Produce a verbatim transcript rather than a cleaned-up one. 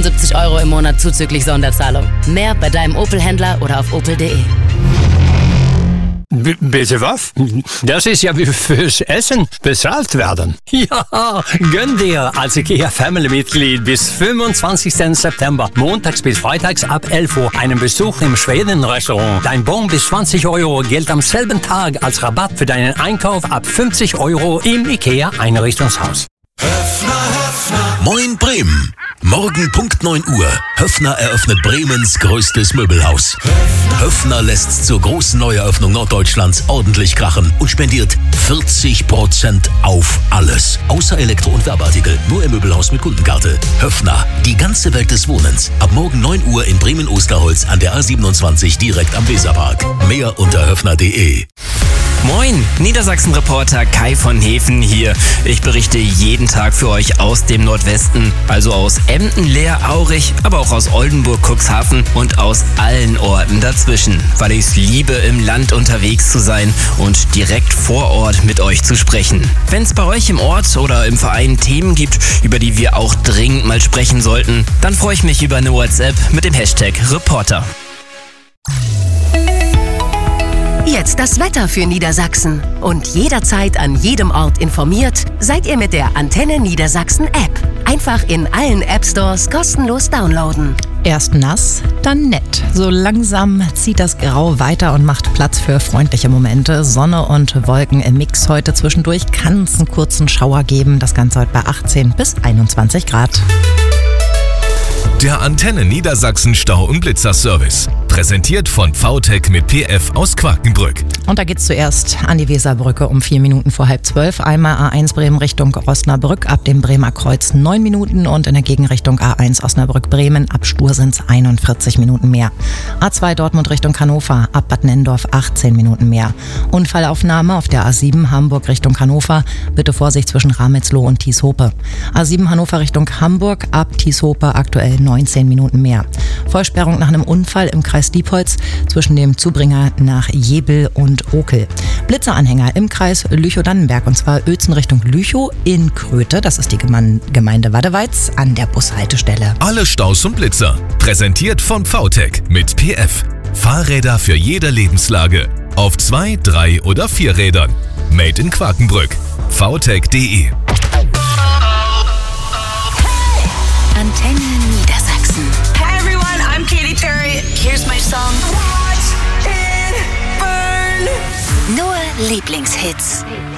fünfundsiebzig Euro im Monat zuzüglich Sonderzahlung. Mehr bei deinem Opel-Händler oder auf opel punkt de. B- bitte was? Das ist ja wie fürs Essen bezahlt werden. Ja, gönn dir als IKEA Family-Mitglied bis fünfundzwanzigsten September, montags bis freitags ab elf Uhr, einen Besuch im Schweden-Restaurant. Dein Bon bis zwanzig Euro gilt am selben Tag als Rabatt für deinen Einkauf ab fünfzig Euro im IKEA Einrichtungshaus. Höffner, Höffner. Moin Bremen. Morgen Punkt neun Uhr. Höffner eröffnet Bremens größtes Möbelhaus. Höffner. Höffner lässt zur großen Neueröffnung Norddeutschlands ordentlich krachen und spendiert vierzig Prozent auf alles. Außer Elektro- und Werbeartikel. Nur im Möbelhaus mit Kundenkarte. Höffner. Die ganze Welt des Wohnens. Ab morgen neun Uhr in Bremen-Osterholz an der A siebenundzwanzig direkt am Weserpark. Mehr unter höffner punkt de. Moin, Niedersachsen-Reporter Kai von Hefen hier. Ich berichte jeden Tag für euch aus dem Nordwesten, also aus Emden, Leer, Aurich, aber auch aus Oldenburg, Cuxhaven und aus allen Orten dazwischen, weil ich es liebe, im Land unterwegs zu sein und direkt vor Ort mit euch zu sprechen. Wenn es bei euch im Ort oder im Verein Themen gibt, über die wir auch dringend mal sprechen sollten, dann freue ich mich über eine WhatsApp mit dem Hashtag Reporter. Jetzt das Wetter für Niedersachsen. Und jederzeit an jedem Ort informiert, seid ihr mit der Antenne Niedersachsen App. Einfach in allen App Stores kostenlos downloaden. Erst nass, dann nett. So langsam zieht das Grau weiter und macht Platz für freundliche Momente. Sonne und Wolken im Mix heute zwischendurch. Kann es einen kurzen Schauer geben. Das Ganze heute bei achtzehn bis einundzwanzig Grad. Der Antenne Niedersachsen Stau- und Blitzerservice. Präsentiert von V T E C mit P F aus Quakenbrück. Und da geht's zuerst an die Weserbrücke um vier Minuten vor halb zwölf. Einmal A eins Bremen Richtung Osnabrück ab dem Bremer Kreuz neun Minuten und in der Gegenrichtung A eins Osnabrück Bremen ab Stur sind's einundvierzig Minuten mehr. A zwei Dortmund Richtung Hannover ab Bad Nennendorf achtzehn Minuten mehr. Unfallaufnahme auf der A sieben Hamburg Richtung Hannover. Bitte Vorsicht zwischen Ramitzloh und Tieshope. A sieben Hannover Richtung Hamburg ab Tieshope aktuell neunzehn Minuten mehr. Vollsperrung nach einem Unfall im Kreis Diepholz zwischen dem Zubringer nach Jebel und Okel. Blitzeranhänger im Kreis Lüchow-Dannenberg und zwar Uelzen Richtung Lüchow in Kröte, das ist die Gemeinde Wadeweiz, an der Bushaltestelle. Alle Staus und Blitzer. Präsentiert von V T E C mit P F. Fahrräder für jede Lebenslage. Auf zwei, drei oder vier Rädern. Made in Quakenbrück. v t e c punkt de. Antenne Niedersachsen. Hi everyone, I'm Katy Perry. Here's my song. Watch it burn. Nur Lieblingshits.